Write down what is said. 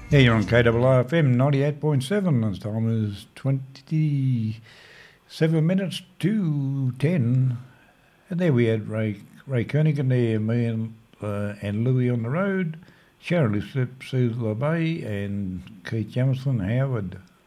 Yeah, you're on KWFM 98.7. The time is 27 minutes to 10. And there we had Ray Koenigan there, me and Louis on the road, Sharon Lip, Sue LeBay, and Keith Jamison, Howard